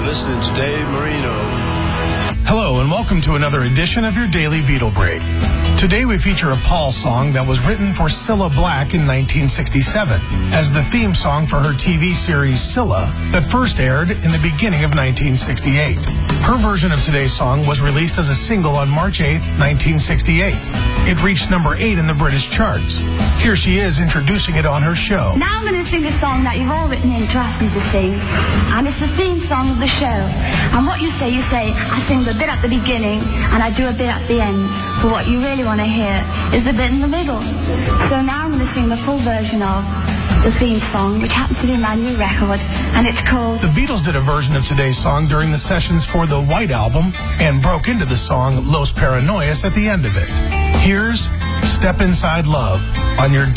listening to Dave Marino. Hello, and welcome to another edition of your Daily Beatle Break. Today we feature a Paul song that was written for Cilla Black in 1967 as the theme song for her TV series Cilla that first aired in the beginning of 1968. Her version of today's song was released as a single on March 8, 1968. It reached number 8 in the British charts. Here she is introducing it on her show. Now I'm going to sing a song that you've all written in to ask me to sing, and it's the theme song of the show. And what you say, I sing the bit at the beginning and I do a bit at the end. But what you really want to hear is the bit in the middle. So now I'm going to sing the full version of the theme song, which happens to be my new record, and it's called... The Beatles did a version of today's song during the sessions for the White Album and broke into the song Los Paranoias at the end of it. Here's Step Inside Love on your